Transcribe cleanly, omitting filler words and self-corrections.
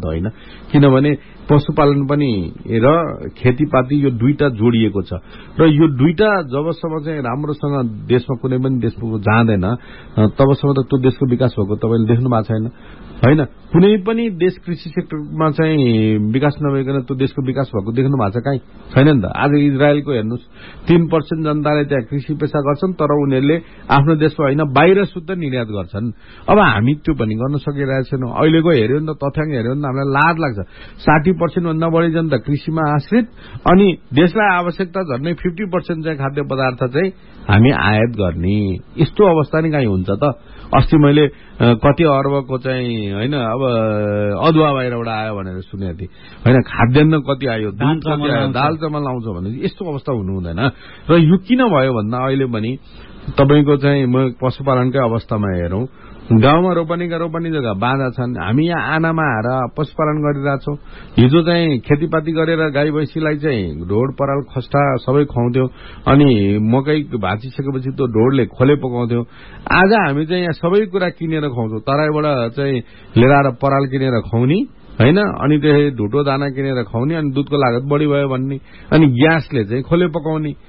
त होइन किनभने पशुपालन पनि र खेतीपाती यो दुईटा जोडिएको छ र यो दुईटा जबसम्म चाहिँ राम्रोसँग देशमा कुनै पनि देशको जाँदैन तबसम्म त त्यो देशको विकास भएको तपाईले देख्नु भएको छैन हैन कुनै पनि देश कृषि सेक्टरमा चाहिँ विकास नभइकन त्यो देशको विकास भएको देख्नु भएको छ काई छैन नि त आज इजरायलको हेर्नुस् 3% जनताले त्यहाँ कृषि पेशा गर्छन् तर उनीहरुले आफ्नो देशमा हैन बाहिर शुद्ध निर्यात गर्छन् अब हामी त्यो पनि गर्न सकिरहेका छैनौं अहिलेको हेर्यो नि त तथ्याङ्क हेर्यो नि त हामीलाई लाज लाग्छ 60% भन्दा बढी जनता कृषिमा आश्रित अनि देशलाई आवश्यकता झर्नै 50% चाहिँ खाद्य पदार्थ चाहिँ हामी आयात गर्ने यस्तो अवस्था नि काई हुन्छ त अस्ति मैले कति अर्बको चाहिँ हैन अब अदुवा बाहिरबाट आयो भनेर सुनेको थिएँ हैन खाद्यान्न कति आयो दूध कति आयो दाल चामल आउँछ भने यस्तो अवस्था हुनु हुँदैन र यो किन भयो भन्दा अहिले पनि तपाईको चाहिँ म पशुपालनकै अवस्थामा हेरौं गाउँमा रोपनी जग्गा बाँझा छन् हामी यहाँ आनामा आएर पशुपालन गरिरहेछौं हिजो चाहिँ खेतीपाती गरेर गाई भैँसीलाई चाहिँ ढोड पराल खस्टा सबै खुवाउँथ्यौं अनि मकै भाँचिसकेपछि त्यो ढोडले खोले पकाउँथ्यौं आज हामी चाहिँ यहाँ सबै कुरा किनेर खुवाउँछौं तराईबाट चाहिँ लिएर आएर पराल किनेर खुवाउने हैन अनि त्यसै ढुटो दाना किनेर खुवाउने अनि दूधको लागत बढी भयो भन्ने अनि ग्यासले चाहिँ खोले पकाउने